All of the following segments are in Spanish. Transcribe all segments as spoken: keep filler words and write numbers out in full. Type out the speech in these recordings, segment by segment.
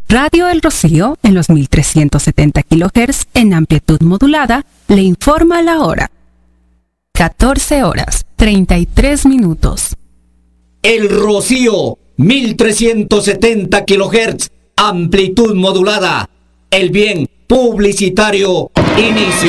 Radio El Rocío, en los mil trescientos setenta kilohertz en amplitud modulada, le informa la hora. catorce horas, treinta y tres minutos. El Rocío, mil trescientos setenta kilohertz, amplitud modulada. El bien publicitario, inicio.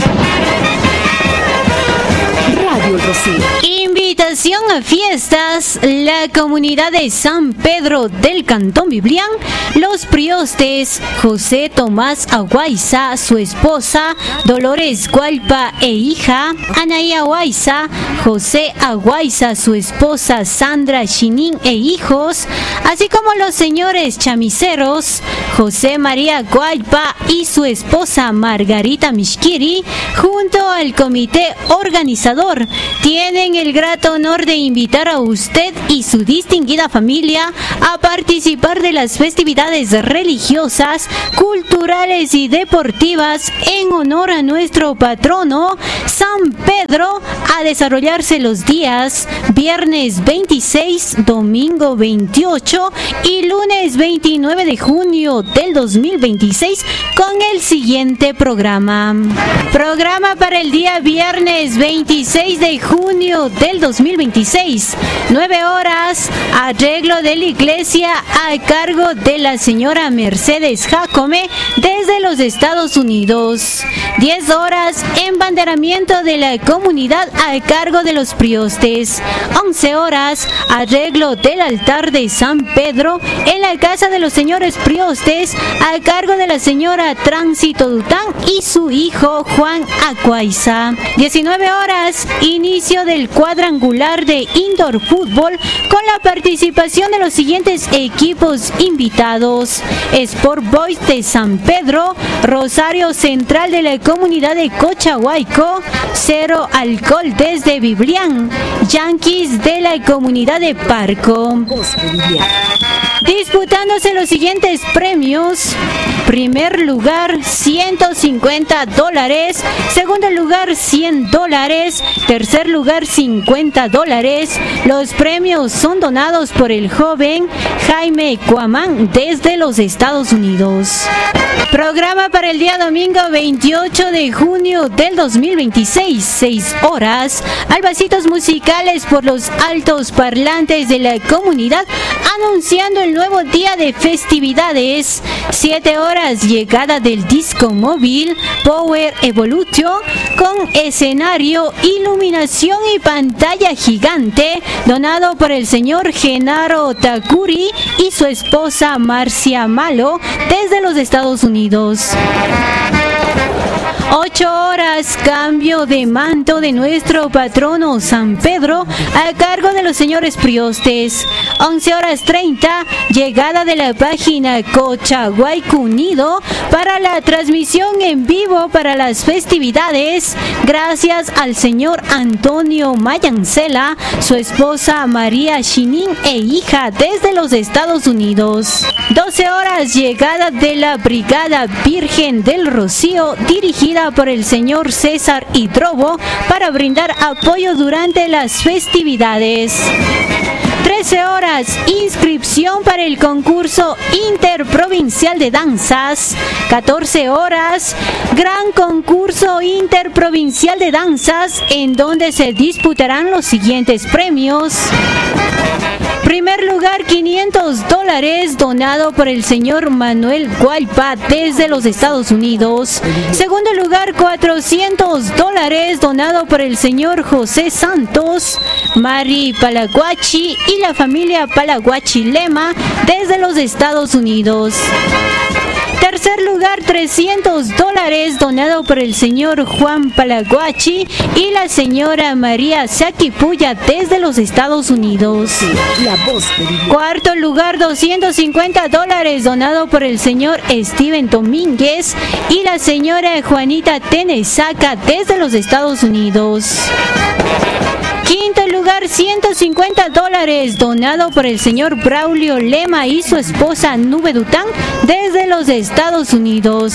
Radio El Rocío. Invitación a fiestas. La comunidad de San Pedro del Cantón Biblián, los priostes José Tomás Aguaiza, su esposa Dolores Gualpa e hija Anaí Aguaiza, José Aguaiza, su esposa Sandra Chinin e hijos, así como los señores chamiceros José María Gualpa y su esposa Margarita Mishkiri, junto al comité organizador, tienen el grato honor de invitar a usted y su distinguida familia a participar de las festividades religiosas, culturales y deportivas en honor a nuestro patrono San Pedro, a desarrollarse los días viernes veintiséis, domingo veintiocho y lunes veintinueve de junio del dos mil veintiséis, con el siguiente programa. Programa para el día viernes veintiséis de junio del dos mil veintiséis, nueve horas, arreglo de la iglesia a cargo de la señora Mercedes Jacome desde los Estados Unidos. diez horas, embanderamiento de la comunidad a cargo de los priostes. once horas, arreglo del altar de San Pedro en la casa de los señores priostes a cargo de la señora Tránsito Dután y su hijo Juan Aguaiza. diecinueve horas, inicio del cuadrangular de indoor fútbol con la participación de los siguientes equipos invitados: Sport Boys de San Pedro, Rosario Central de la comunidad de Cochahuayco, Cero Alcohol desde Biblián, Yankees de la comunidad de Parco. Disputándose los siguientes premios: primer lugar ciento cincuenta dólares, segundo lugar cien dólares, tercer lugar cincuenta dólares. Los premios son donados por el joven Jaime Cuamán desde los Estados Unidos. Programa para el día domingo veintiocho de junio del dos mil veintiséis, seis horas, albasitos musicales por los altos parlantes de la comunidad anunciando el nuevo día de festividades. siete horas, llegada del disco móvil Power Evolution con escenario, iluminación y pantalla gigante, donado por el señor Genaro Takuri y su esposa Marcia Malo desde los Estados Unidos. ocho horas, cambio de manto de nuestro patrono San Pedro a cargo de los señores priostes. once horas treinta, llegada de la página Cochahuayco Unido para la transmisión en vivo para las festividades, gracias al señor Antonio Mayancela, su esposa María Chinin e hija desde los Estados Unidos. doce horas, llegada de la Brigada Virgen del Rocío, dirigida por el señor César Hidrobo para brindar apoyo durante las festividades. trece horas, inscripción para el concurso interprovincial de danzas. catorce horas, gran concurso interprovincial de danzas en donde se disputarán los siguientes premios. Primer lugar, quinientos dólares, donado por el señor Manuel Gualpa desde los Estados Unidos. Segundo lugar, cuatrocientos dólares, donado por el señor José Santos, Mari Palaguachi y la familia Palaguachi Lema desde los Estados Unidos. Tercer lugar, trescientos dólares, donado por el señor Juan Palaguachi y la señora María Saquipuya desde los Estados Unidos. Cuarto lugar, doscientos cincuenta dólares, donado por el señor Steven Domínguez y la señora Juanita Tenesaca desde los Estados Unidos. Quinto lugar, ciento cincuenta dólares, donado por el señor Braulio Lema y su esposa Nube Dután desde los Estados Unidos.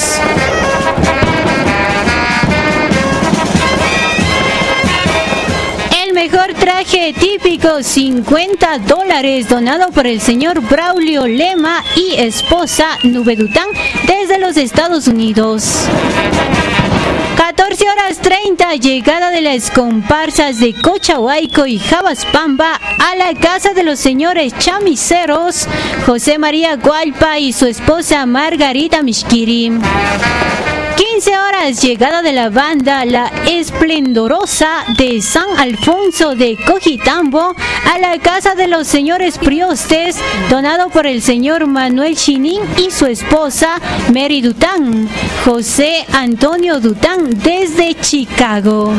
mejor traje típico, cincuenta dólares, donado por el señor Braulio Lema y esposa Nubedután desde los Estados Unidos. catorce horas treinta, llegada de las comparsas de Cochahuayco y Jabaspamba a la casa de los señores chamiseros José María Gualpa y su esposa Margarita Mishkiri. quince horas, llegada de la banda La Esplendorosa de San Alfonso de Cojitambo a la casa de los señores Priostes, donado por el señor Manuel Chinín y su esposa Mary Dután, José Antonio Dután desde Chicago.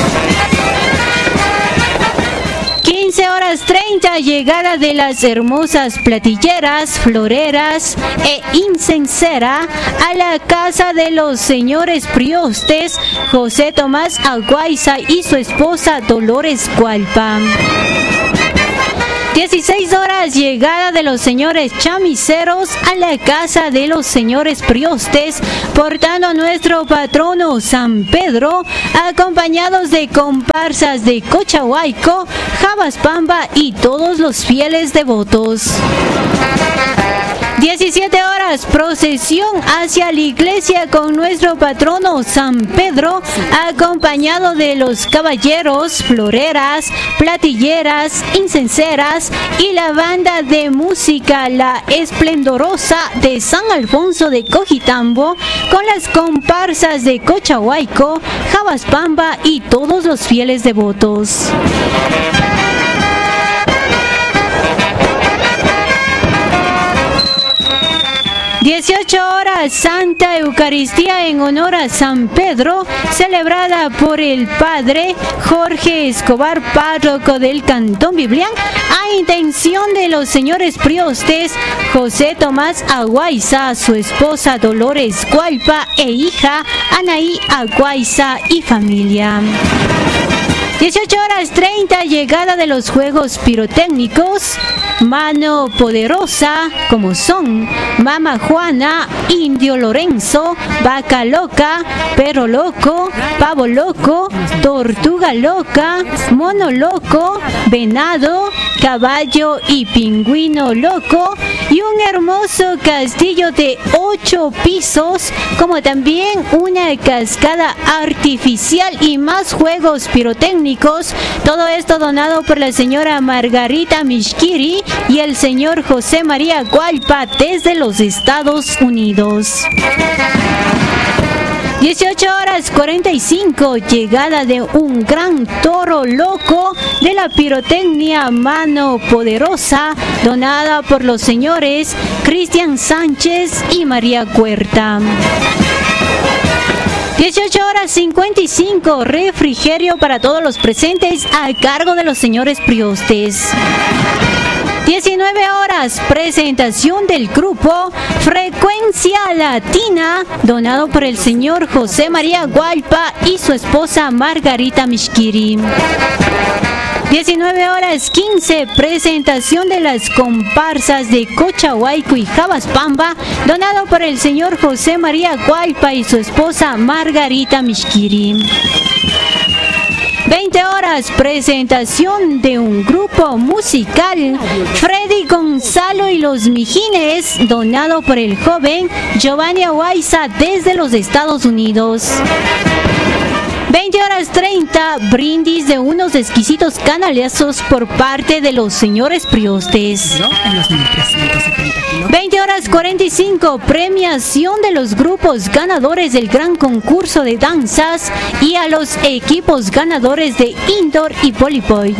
quince horas treinta, llegada de las hermosas platilleras, floreras e incensera a la casa de los señores Priostes, José Tomás Aguaiza y su esposa Dolores Gualpa. dieciséis horas, llegada de los señores chamiseros a la casa de los señores Priostes, portando a nuestro patrono San Pedro, acompañados de comparsas de Cochahuayco, Jabaspamba y todos los fieles devotos. diecisiete horas, procesión hacia la iglesia con nuestro patrono San Pedro, acompañado de los caballeros, floreras, platilleras, incenseras y la banda de música La Esplendorosa de San Alfonso de Cojitambo, con las comparsas de Cochahuayco, Jabaspamba y todos los fieles devotos. dieciocho horas, Santa Eucaristía en honor a San Pedro, celebrada por el Padre Jorge Escobar, párroco del Cantón Biblián, a intención de los señores Priostes, José Tomás Aguaiza, su esposa Dolores Gualpa e hija Anaí Aguaiza y familia. dieciocho horas treinta, llegada de los juegos pirotécnicos, Mano Poderosa, como son Mama Juana, Indio Lorenzo, Vaca Loca, Perro Loco, Pavo Loco, Tortuga Loca, Mono Loco, Venado, Caballo y Pingüino Loco, y un hermoso castillo de ocho pisos, como también una cascada artificial y más juegos pirotécnicos. Todo esto donado por la señora Margarita Mishkiri y el señor José María Gualpa desde los Estados Unidos. dieciocho horas cuarenta y cinco, llegada de un gran toro loco de la pirotecnia Mano Poderosa, donada por los señores Cristian Sánchez y María Huerta. dieciocho horas cincuenta y cinco, refrigerio para todos los presentes a cargo de los señores Priostes. diecinueve horas, presentación del grupo Frecuencia Latina, donado por el señor José María Gualpa y su esposa Margarita Mishkiri. diecinueve horas quince, presentación de las comparsas de Cochahuayco y Jabaspamba, donado por el señor José María Gualpa y su esposa Margarita Mishkiri. veinte horas, presentación de un grupo musical, Freddy Gonzalo y los Mijines, donado por el joven Giovanni Aguaiza desde los Estados Unidos. veinte horas treinta, brindis de unos exquisitos canalazos por parte de los señores Priostes. veinte horas cuarenta y cinco, premiación de los grupos ganadores del gran concurso de danzas y a los equipos ganadores de indoor y voleibol.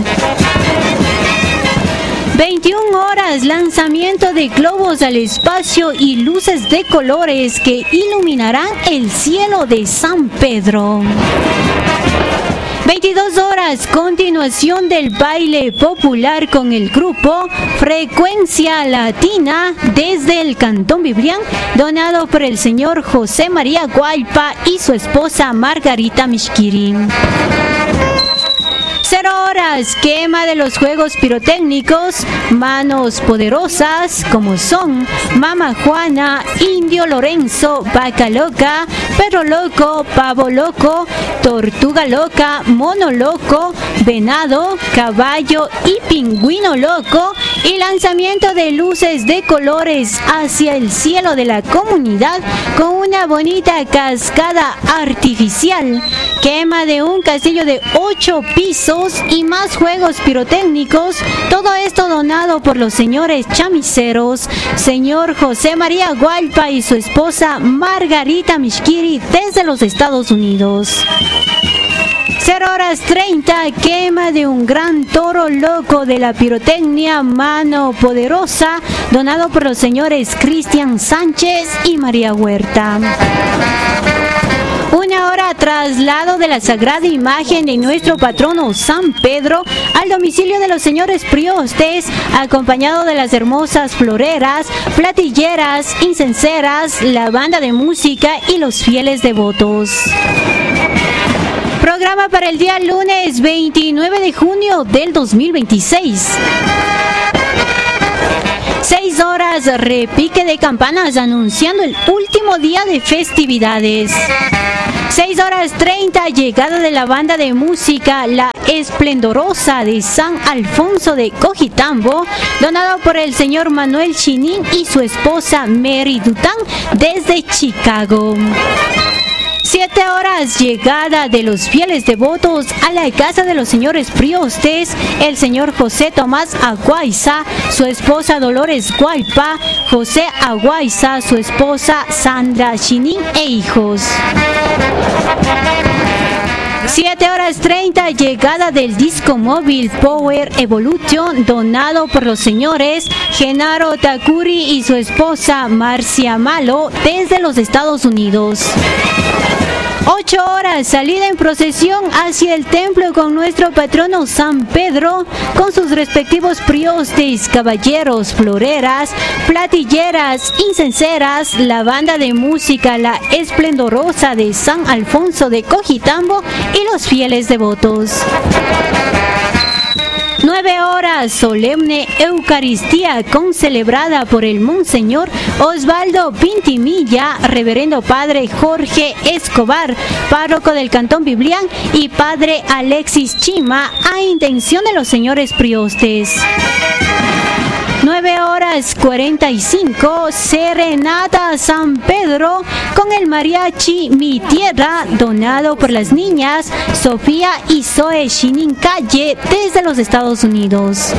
veintiuna horas, lanzamiento de globos al espacio y luces de colores que iluminarán el cielo de San Pedro. veintidós horas, continuación del baile popular con el grupo Frecuencia Latina desde el Cantón Biblián, donado por el señor José María Gualpa y su esposa Margarita Mishkiri. Cero horas, quema de los juegos pirotécnicos, manos poderosas como son Mama Juana, Indio Lorenzo, Vaca Loca, Perro Loco, Pavo Loco, Tortuga Loca, Mono Loco, Venado, Caballo y Pingüino Loco, y lanzamiento de luces de colores hacia el cielo de la comunidad con una bonita cascada artificial, quema de un castillo de ocho pisos y más juegos pirotécnicos, todo esto donado por los señores chamiceros, señor José María Gualpa y su esposa Margarita Mishkiri desde los Estados Unidos. Cero horas treinta, quema de un gran toro loco de la pirotecnia Mano Poderosa, donado por los señores Cristian Sánchez y María Huerta. Una hora, traslado de la sagrada imagen de nuestro patrono San Pedro al domicilio de los señores priostes, acompañado de las hermosas floreras, platilleras, incenseras, la banda de música y los fieles devotos. Programa para el día lunes veintinueve de junio del dos mil veintiséis. Seis horas, repique de campanas anunciando el último día de festividades. Seis horas treinta, llegada de la banda de música La Esplendorosa de San Alfonso de Cojitambo, donado por el señor Manuel Chinin y su esposa Mary Dután desde Chicago. Siete horas, llegada de los fieles devotos a la casa de los señores priostes, el señor José Tomás Aguaiza, su esposa Dolores Gualpa, José Aguaiza, su esposa Sandra Chinin e hijos. siete horas treinta, llegada del disco móvil Power Evolution, donado por los señores Genaro Takuri y su esposa Marcia Malo desde los Estados Unidos. Ocho horas, salida en procesión hacia el templo con nuestro patrono San Pedro, con sus respectivos priostes, caballeros, floreras, platilleras, incenseras, la banda de música La Esplendorosa de San Alfonso de Cojitambo y los fieles devotos. Nueve horas, solemne Eucaristía concelebrada por el Monseñor Osvaldo Pintimilla, Reverendo Padre Jorge Escobar, párroco del Cantón Biblián, y Padre Alexis Chima, a intención de los señores priostes. nueve horas cuarenta y cinco, Serenata San Pedro con el mariachi Mi Tierra, donado por las niñas Sofía y Zoe Chinin Calle desde los Estados Unidos.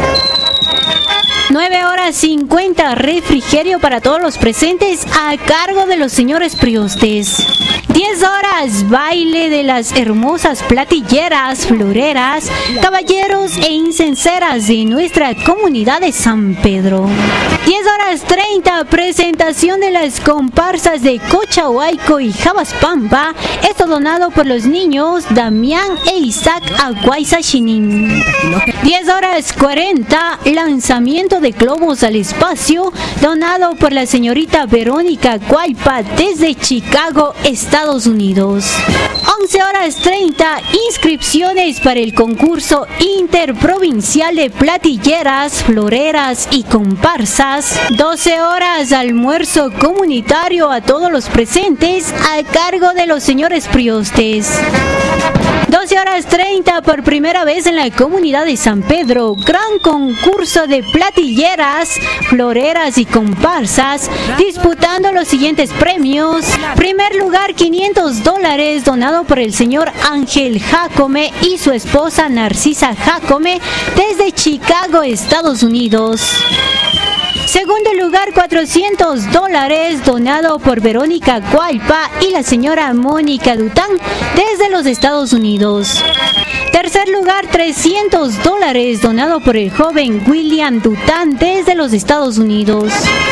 nueve horas cincuenta, refrigerio para todos los presentes a cargo de los señores priostes. diez horas, baile de las hermosas platilleras, floreras, caballeros e incenseras de nuestra comunidad de San Pedro. diez horas treinta, presentación de las comparsas de Cochahuayco y Jabaspampa, esto donado por los niños Damián e Isaac Aguaiza Chinin. diez horas cuarenta, lanzamiento de globos al espacio, donado por la señorita Verónica Guaypa desde Chicago, Estados Unidos. once horas treinta, inscripciones para el concurso interprovincial de platilleras, floreras y comparsas. doce horas, almuerzo comunitario a todos los presentes a cargo de los señores priostes. doce horas treinta, por primera vez en la comunidad de San Pedro, gran concurso de platilleras, floreras y comparsas, disputando los siguientes premios. Primer lugar, quinientos dólares, donado por el señor Ángel Jacome y su esposa Narcisa Jacome desde Chicago, Estados Unidos. Segundo lugar, cuatrocientos dólares, donado por Verónica Gualpa y la señora Mónica Dután desde los Estados Unidos. Tercer lugar, trescientos dólares, donado por el joven William Dután desde los Estados Unidos.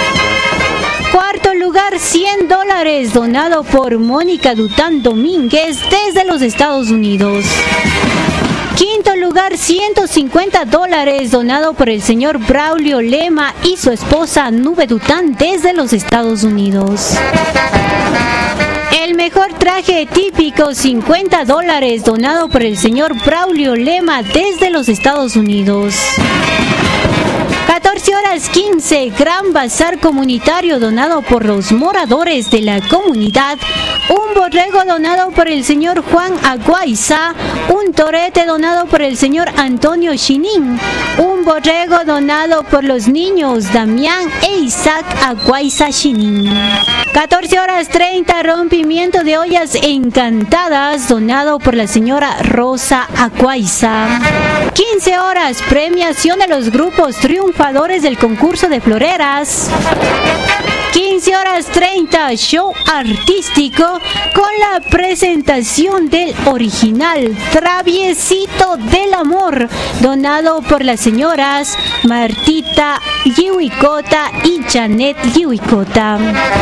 Cuarto lugar, cien dólares, donado por Mónica Dután Domínguez desde los Estados Unidos. Quinto lugar, ciento cincuenta dólares, donado por el señor Braulio Lema y su esposa Nube Dután desde los Estados Unidos. El El mejor traje típico, cincuenta dólares, donado por el señor Braulio Lema desde los Estados Unidos. catorce horas quince, gran bazar comunitario donado por los moradores de la comunidad. Un borrego donado por el señor Juan Aguaiza. Un torete donado por el señor Antonio Chinin. Un borrego donado por los niños Damián e Isaac Aguaiza Chinin. catorce horas treinta, rompimiento de ollas encantadas donado por la señora Rosa Aguaiza. quince horas, premiación de los grupos triunfadores del concurso de floreras. quince horas treinta, show artístico con la presentación del original Traviesito del Amor, donado por las señoras Martita Yihuicota y Janet Yihuicota.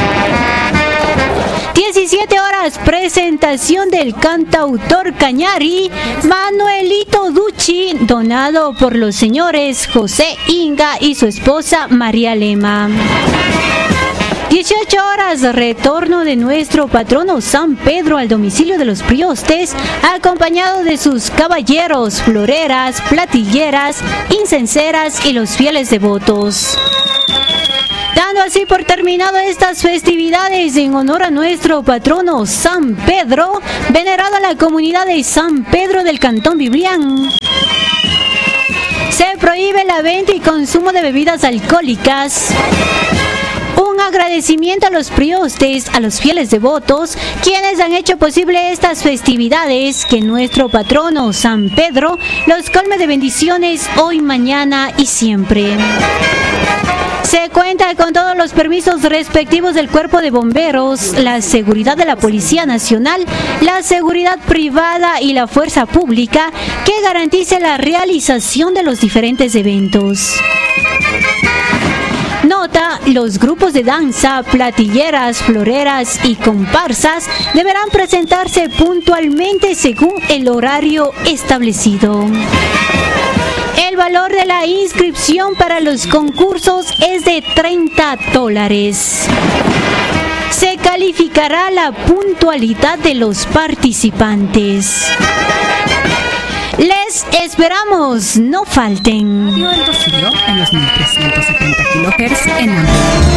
diecisiete horas, presentación del cantautor Cañari, Manuelito Ducci, donado por los señores José Inga y su esposa María Lema. dieciocho horas, retorno de nuestro patrono San Pedro al domicilio de los priostes, acompañado de sus caballeros, floreras, platilleras, incenseras y los fieles devotos. Dando así por terminado estas festividades en honor a nuestro patrono San Pedro, venerado a la comunidad de San Pedro del Cantón Biblián. Se prohíbe la venta y consumo de bebidas alcohólicas. Un agradecimiento a los priostes, a los fieles devotos, quienes han hecho posible estas festividades, que nuestro patrono San Pedro los colme de bendiciones hoy, mañana y siempre. Se cuenta con todos los permisos respectivos del Cuerpo de Bomberos, la seguridad de la Policía Nacional, la seguridad privada y la fuerza pública que garantice la realización de los diferentes eventos. Nota: los grupos de danza, platilleras, floreras y comparsas deberán presentarse puntualmente según el horario establecido. El valor de la inscripción para los concursos es de treinta dólares. Se calificará la puntualidad de los participantes. Les esperamos, no falten. Radio El Rocío en los mil trescientos setenta kilohertz en amplitud.